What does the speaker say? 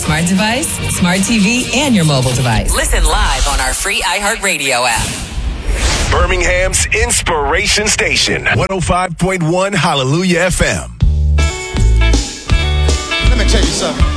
smart device, smart TV, and your mobile device. Listen live on our free iHeartRadio app. Birmingham's Inspiration Station, 105.1 Hallelujah FM. Let me tell you something.